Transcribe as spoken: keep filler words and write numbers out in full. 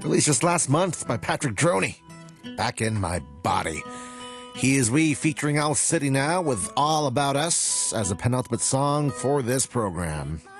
released just last month by Patrick Droney. Back in My Body. He is We featuring Owl City now with All About Us as a penultimate song for this program.